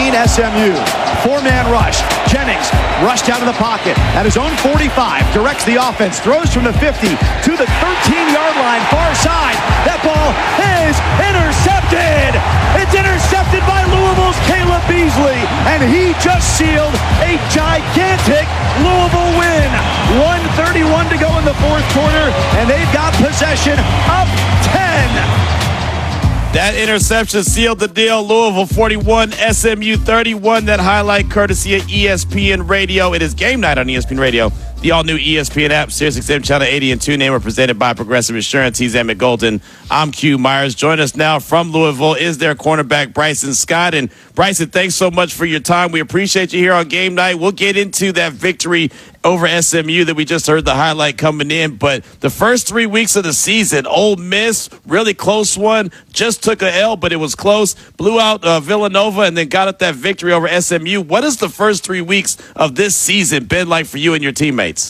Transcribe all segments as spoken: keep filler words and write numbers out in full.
thirteen S M U. Four-man rush. Jennings rushed out of the pocket at his own forty-five, directs the offense, throws from the fifty to the thirteen-yard line, far side. That ball is intercepted. It's intercepted by Louisville's Caleb Beasley, and he just sealed a gigantic Louisville win. one thirty-one to go in the fourth quarter, and they've got possession up ten. That interception sealed the deal. Louisville forty-one, S M U thirty-one. That highlight courtesy of E S P N Radio. It is game night on E S P N Radio. The all-new E S P N app, SiriusXM Channel eighty and two, name are presented by Progressive Insurance. He's Emmett Golden. I'm Q Myers. Join us now from Louisville is their cornerback, Bryson Scott. And Bryson, thanks so much for your time. We appreciate you here on game night. We'll get into that victory over S M U that we just heard the highlight coming in. But the first three weeks of the season, Ole Miss, really close one, just took a L, but it was close. Blew out uh, Villanova and then got up that victory over S M U. What has the first three weeks of this season been like for you and your teammates?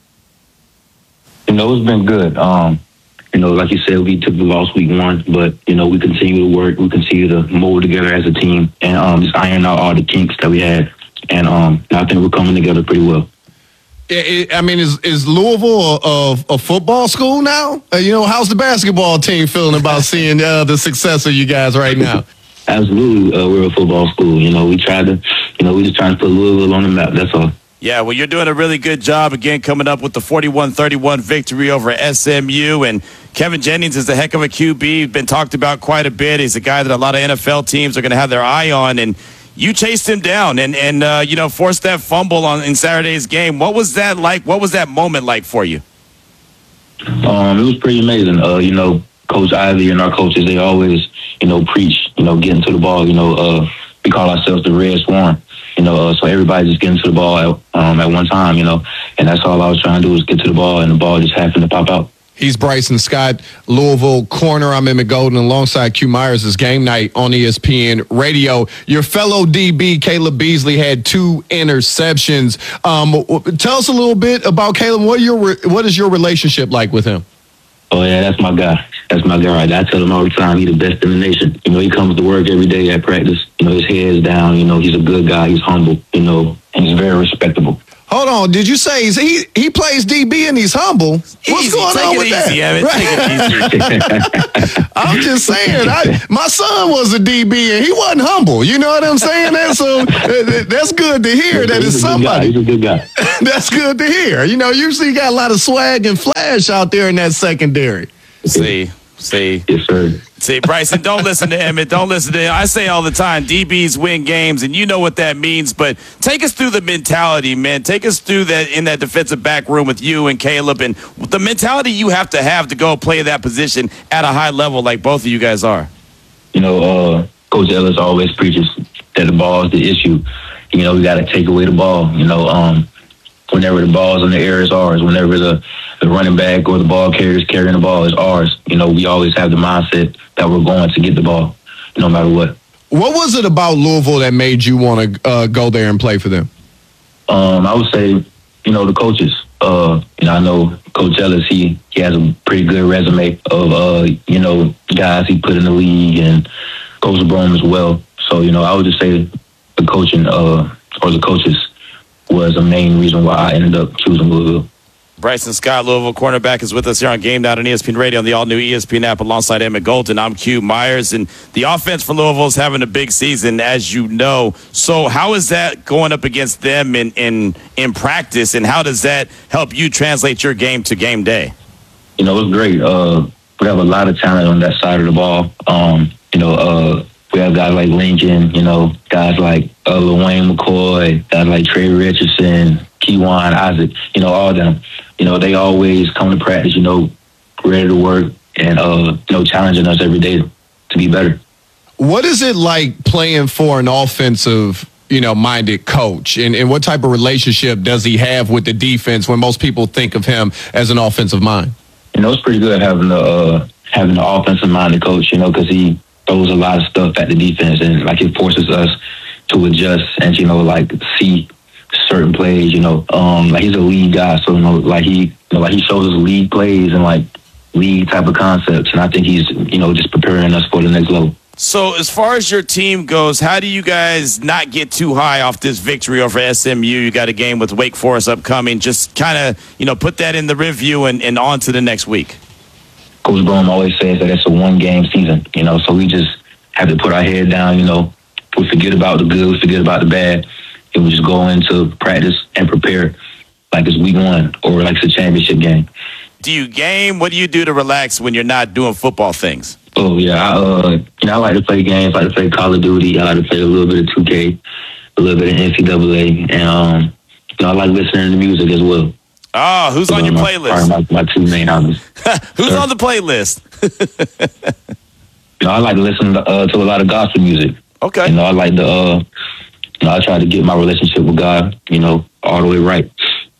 You know, it's been good. Um, you know, like you said, we took the loss week one, but, you know, we continue to work. We continue to mold together as a team and um, just iron out all the kinks that we had. And um, I think we're coming together pretty well. It, I mean, is is Louisville a, a, a football school now? Uh, you know, how's the basketball team feeling about seeing uh, the success of you guys right now? Absolutely, uh, we're a football school. You know, we tried to, you know, we just trying to put Louisville on the map. That's all. Yeah, well, you're doing a really good job, again, coming up with the forty-one thirty-one victory over S M U. And Kevin Jennings is a heck of a Q B. Been talked about quite a bit. He's a guy that a lot of N F L teams are going to have their eye on. And you chased him down and, and uh, you know, forced that fumble on in Saturday's game. What was that like? What was that moment like for you? Um, it was pretty amazing. Uh, you know, Coach Ivey and our coaches, they always, you know, preach, you know, getting to the ball. You know, uh, we call ourselves the Red Swarm. You know, uh, so everybody just getting to the ball at, um, at one time, you know, and that's all I was trying to do was get to the ball, and the ball just happened to pop out. He's Bryson Scott, Louisville corner. I'm Emmett Golden alongside Q Myers. It's game night on E S P N Radio. Your fellow D B, Caleb Beasley, had two interceptions. Um, tell us a little bit about Caleb. What, your, what is your relationship like with him? Oh, yeah, that's my guy. That's my guy. Right? I tell him all the time, he's the best in the nation. You know, he comes to work every day at practice. You know, his head is down. You know, he's a good guy. He's humble, you know, and he's very respectable. Hold on, did you say he he plays D B and he's humble? What's easy. going Take on it with easy, that? Right. Take it easy. I'm just saying, I, my son was a D B and he wasn't humble. You know what I'm saying? And so uh, that's good to hear that it's somebody. He's a good guy. That's good to hear. You know, usually you got a lot of swag and flash out there in that secondary. See, see. Yes, sir. See, Bryson, don't listen to Emmett. Don't listen to him. I say all the time, D Bs win games, and you know what that means. But take us through the mentality, man. Take us through that in that defensive back room with you and Caleb, and the mentality you have to have to go play that position at a high level like both of you guys are. You know, uh, Coach Ellis always preaches that the ball is the issue. You know, we got to take away the ball. You know, um, whenever the ball's in the air, it's ours. Whenever the, the running back or the ball carrier is carrying the ball, it's ours. You know, we always have the mindset that we're going to get the ball, no matter what. What was it about Louisville that made you want to uh, go there and play for them? Um, I would say, you know, the coaches. Uh, you know, I know Coach Ellis, he, he has a pretty good resume of, uh, you know, guys he put in the league, and Coach LeBron as well. So, you know, I would just say the coaching uh, or the coaches was a main reason why I ended up choosing Louisville. Bryson Scott, Louisville cornerback, is with us here on Game Night on E S P N Radio on the all-new E S P N app alongside Emmett Golden. I'm Q Myers, and the offense for Louisville is having a big season, as you know. So how is that going up against them in, in, in practice, and how does that help you translate your game to game day? You know, it's great. Uh, we have a lot of talent on that side of the ball. Um, you know, uh, we have guys like Lincoln, you know, guys like uh, LaWayne McCoy, guys like Trey Richardson, Keywan Isaac, you know, all of them. You know, they always come to practice, you know, ready to work and, uh, you know, challenging us every day to be better. What is it like playing for an offensive, you know, minded coach? And, and what type of relationship does he have with the defense when most people think of him as an offensive mind? You know, it's pretty good having the, uh, having the offensive minded coach, you know, because he throws a lot of stuff at the defense, and, like, it forces us to adjust and, you know, like, see certain plays, you know, um, like he's a lead guy, so you know, like he, you know, like he shows us lead plays and like league type of concepts, and I think he's, you know, just preparing us for the next level. So as far as your team goes, how do you guys not get too high off this victory over S M U? You got a game with Wake Forest upcoming. Just kind of, you know, put that in the review and, and on to the next week. Coach Bohm always says that it's a one-game season, you know, so we just have to put our head down, you know. We forget about the good, we forget about the bad, and we just go into practice and prepare like it's week one or like it's a championship game. Do you game? What do you do to relax when you're not doing football things? Oh, yeah. I, uh, you know, I like to play games. I like to play Call of Duty. I like to play a little bit of two K, a little bit of N C double A. And, um, you know, I like listening to music as well. Oh, who's on your my, playlist? My, my two main hobbies. Who's Sir. on the playlist? You know, I like to listen to, uh, to a lot of gospel music. Okay. You know, I like to, uh, you know, I try to get my relationship with God, you know, all the way right.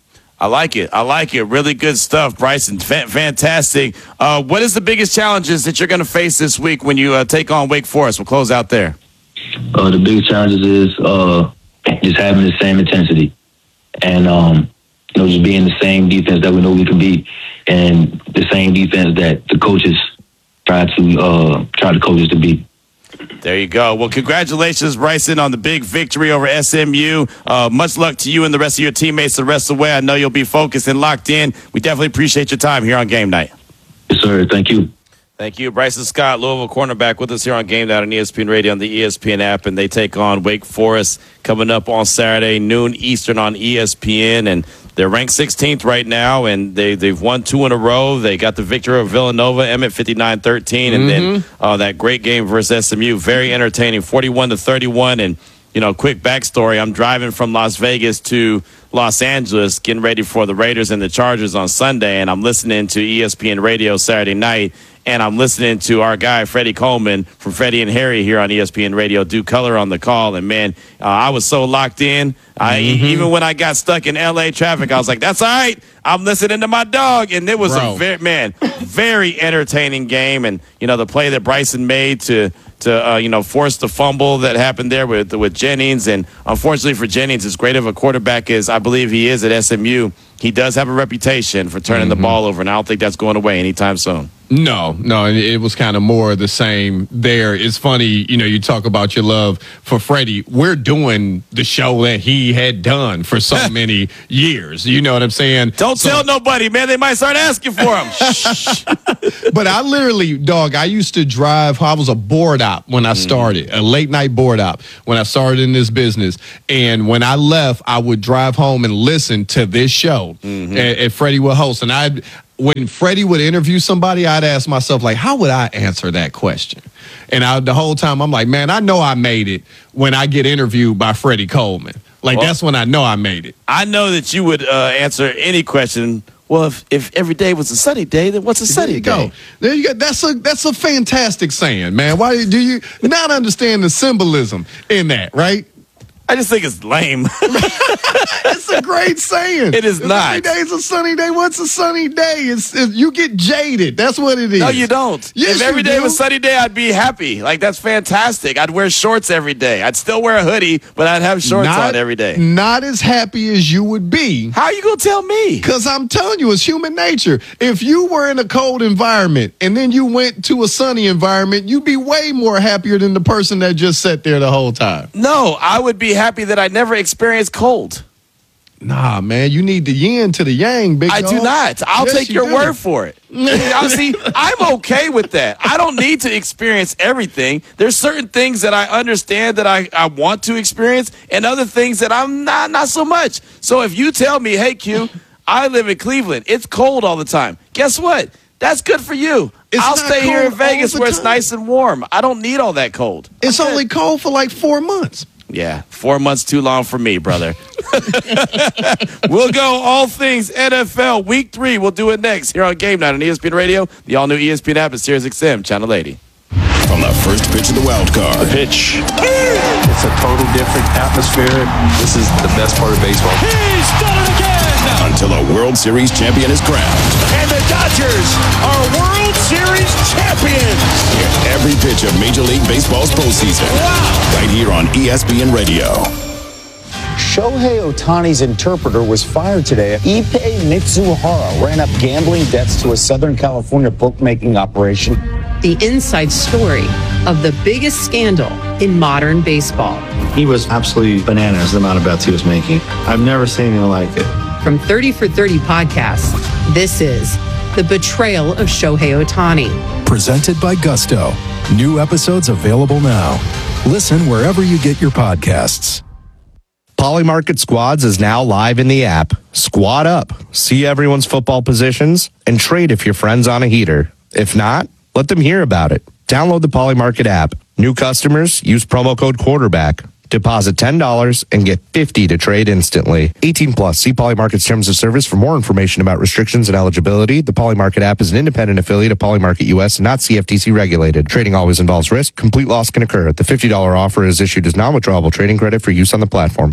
I like it. I like it. Really good stuff, Bryson. Fa- fantastic. Uh, what is the biggest challenges that you're going to face this week when you uh, take on Wake Forest? We'll close out there. Uh, the biggest challenges is uh, just having the same intensity and, um, you know, just being the same defense that we know we can be and the same defense that the coaches try to uh, try to coach us to be. There you go. Well, congratulations, Bryson, on the big victory over S M U. Uh, much luck to you and the rest of your teammates the rest of the way. I know you'll be focused and locked in. We definitely appreciate your time here on Game Night. Yes, sir. Thank you. Thank you. Bryson Scott, Louisville cornerback, with us here on Game Night on E S P N Radio and the E S P N app, and they take on Wake Forest coming up on Saturday, noon Eastern on E S P N, and they're ranked sixteenth right now, and they, they've won two in a row. They got the victory over Villanova, Emmett fifty-nine thirteen, and Mm-hmm. then uh, that great game versus S M U. Very entertaining, forty-one to thirty-one. And, you know, quick backstory, I'm driving from Las Vegas to Los Angeles, getting ready for the Raiders and the Chargers on Sunday, and I'm listening to E S P N Radio Saturday night, and I'm listening to our guy, Freddie Coleman, from Freddie and Harry here on E S P N Radio, do color on the call. And, man, uh, I was so locked in. I, Mm-hmm. Even when I got stuck in L A traffic, I was like, that's all right. I'm listening to my dog. And it was Bro. a very, man, very entertaining game. And, you know, the play that Bryson made to, to uh, you know, force the fumble that happened there with, with Jennings. And unfortunately for Jennings, as great of a quarterback as I believe he is at S M U, he does have a reputation for turning Mm-hmm. the ball over. And I don't think that's going away anytime soon. No, no, it was kind of more of the same there. It's funny, you know, you talk about your love for Freddie. We're doing the show that he had done for so many years. You know what I'm saying? Don't So- tell nobody, man. They might start asking for him. Shh. But I literally, dog, I used to drive, I was a board op when I started, a late night board op when I started in this business. And when I left, I would drive home and listen to this show. And, and Freddie would host. And I'd, when Freddie would interview somebody, I'd ask myself, like, how would I answer that question? And I, the whole time, I'm like, man, I know I made it when I get interviewed by Freddie Coleman. Like, Well- that's when I know I made it. I know that you would uh, answer any question. Well, if, if every day was a sunny day, then what's a There sunny you day? go. There you go. That's a that's a fantastic saying, man. Why do you not understand the symbolism in that, right? I just think it's lame. It's a great saying. It is If not. Every day's a sunny day. What's a sunny day? It's, it's you get jaded. That's what it is. No, you don't. Yes, if every you day do. was sunny day, I'd be happy. Like, that's fantastic. I'd wear shorts every day. I'd still wear a hoodie, but I'd have shorts Not- on every day. Not as happy as you would be. How you gonna tell me? Because I'm telling you, it's human nature. If you were in a cold environment and then you went to a sunny environment, you'd be way more happier than the person that just sat there the whole time. No, I would be happy that I never experienced cold. Nah, man, you need the yin to the yang, big I do dog. not. I'll Yes, take you your do. word for it. I see, I'm okay with that. I don't need to experience everything. There's certain things that I understand that I, I want to experience, and other things that I'm not not so much. So if you tell me, hey Q, I live in Cleveland, it's cold all the time. Guess what? That's good for you. It's I'll not stay here in cold all Vegas the where it's time. nice and warm. I don't need all that cold. It's I'm good. only cold for like four months. Yeah, four months too long for me, brother. We'll go all things N F L week three. We'll do it next here on Game Night on E S P N Radio, the all new E S P N app, and Sirius X M Channel eighty. From the first pitch of the wild card Pitch. It's a total different atmosphere. This is the best part of baseball. He's done it again! until a World Series champion is crowned. And the Dodgers are World Series champions! Hear every pitch of Major League Baseball's postseason. Wow! Right here on E S P N Radio. Shohei Ohtani's interpreter was fired today. Ippei Mitsuhara ran up gambling debts to a Southern California bookmaking operation. The inside story of the biggest scandal in modern baseball. He was absolutely bananas, the amount of bets he was making. I've never seen anything like it. From thirty for thirty podcasts, this is The Betrayal of Shohei Ohtani. Presented by Gusto. New episodes available now. Listen wherever you get your podcasts. Polymarket Squads is now live in the app. Squad up, see everyone's football positions, and trade if your friend's on a heater. If not, let them hear about it. Download the Polymarket app. New customers, use promo code quarterback. Deposit ten dollars and get fifty dollars to trade instantly. eighteen plus. See Polymarket's terms of service for more information about restrictions and eligibility. The Polymarket app is an independent affiliate of Polymarket U S and not C F T C regulated. Trading always involves risk. Complete loss can occur. The fifty dollars offer is issued as non-withdrawable trading credit for use on the platform.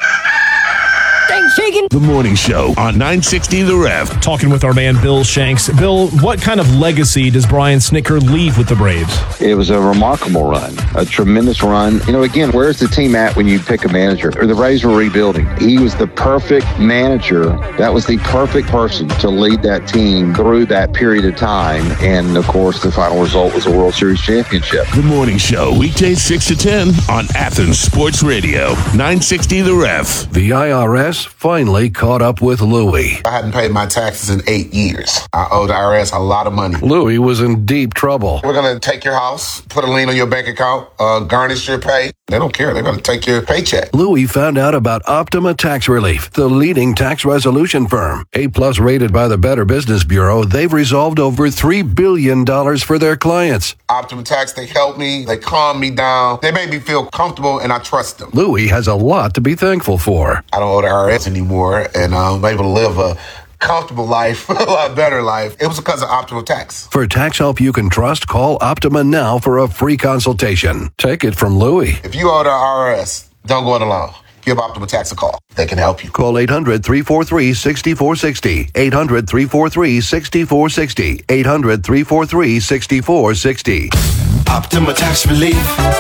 The Morning Show on nine sixty The Ref. Talking with our man Bill Shanks. Bill, what kind of legacy does Brian Snitker leave with the Braves? It was a remarkable run, a tremendous run. You know, again, where's the team at when you pick a manager? Or the Braves were rebuilding. He was the perfect manager. That was the perfect person to lead that team through that period of time. And, of course, the final result was a World Series championship. The Morning Show, weekdays six to ten on Athens Sports Radio, nine sixty The Ref. The I R S finally caught up with Louie. I hadn't paid my taxes in eight years. I owed the I R S a lot of money. Louie was in deep trouble. We're going to take your house, put a lien on your bank account, uh, garnish your pay. They don't care. They're going to take your paycheck. Louie found out about Optima Tax Relief, the leading tax resolution firm. A-plus rated by the Better Business Bureau, they've resolved over three billion dollars for their clients. Optima Tax, they help me. They calm me down. They make me feel comfortable, and I trust them. Louie has a lot to be thankful for. I don't owe the I R S anymore, and I'm able to live a comfortable life, a lot better life. It was because of Optima Tax. For tax help you can trust, call Optima now for a free consultation. Take it from Louie. If you owe the I R S, don't go it alone. Give Optima Tax a call. They can help you. Call eight hundred, three four three, six four six zero. eight hundred, three four three, six four six zero. eight hundred, three four three, six four six zero. Optima Tax Relief.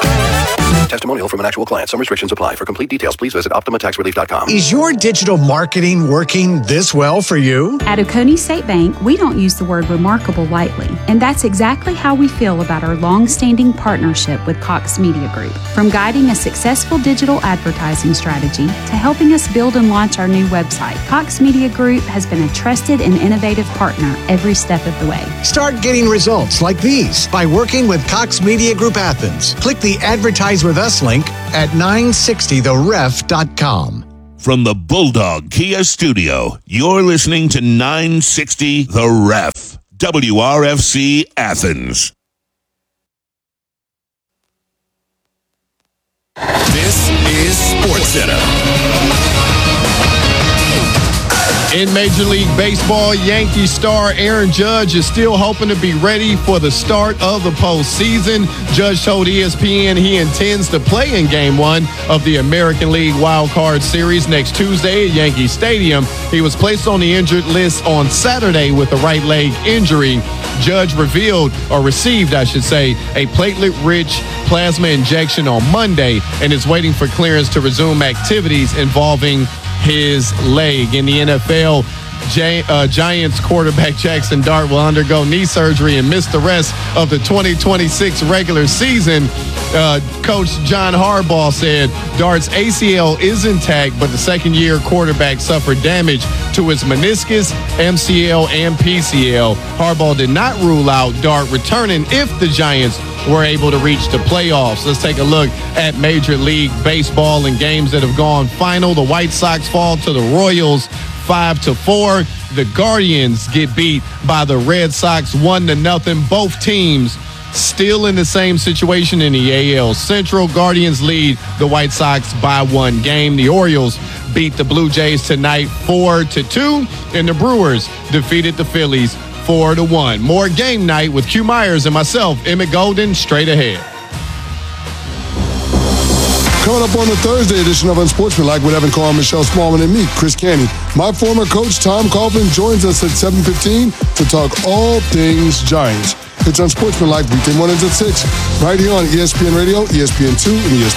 Testimonial from an actual client. Some restrictions apply. For complete details, please visit optima tax relief dot com. Is your digital marketing working this well for you? At Oconee State Bank, we don't use the word remarkable lightly, and that's exactly how we feel about our long-standing partnership with Cox Media Group. From guiding a successful digital advertising strategy to helping us build and launch our new website, Cox Media Group has been a trusted and innovative partner every step of the way. Start getting results like these by working with Cox Media Group Athens. Click the Advertise With Us link at nine sixty the ref dot com. From the Bulldog Kia Studio, you're listening to nine sixty The Ref, W R F C Athens. This is SportsCenter. In Major League Baseball, Yankee star Aaron Judge is still hoping to be ready for the start of the postseason. Judge told E S P N he intends to play in Game one of the American League Wild Card Series next Tuesday at Yankee Stadium. He was placed on the injured list on Saturday with a right leg injury. Judge revealed, or received, I should say, a platelet-rich plasma injection on Monday and is waiting for clearance to resume activities involving his leg. In the N F L, Gi- uh, Giants quarterback Jackson Dart will undergo knee surgery and miss the rest of the twenty twenty-six regular season. Uh, Coach John Harbaugh said Dart's A C L is intact, but the second-year quarterback suffered damage to his meniscus, M C L, and P C L. Harbaugh did not rule out Dart returning if the Giants were able to reach the playoffs. Let's take a look at Major League Baseball and games that have gone final. The White Sox fall to the Royals five to four. The Guardians get beat by the Red Sox one to nothing. Both teams still in the same situation in the A L Central. Guardians lead the White Sox by one game. The Orioles beat the Blue Jays tonight four to two, and the Brewers defeated the Phillies four to one. More Game Night with Q Myers and myself, Emmett Golden, straight ahead. Coming up on the Thursday edition of Unsportsmanlike with Evan Carr, Michelle Smallman, and me, Chris Canty. My former coach, Tom Coughlin, joins us at seven fifteen to talk all things Giants. It's Unsportsmanlike, weekday mornings at six, right here on E S P N Radio, E S P N two, and E S P N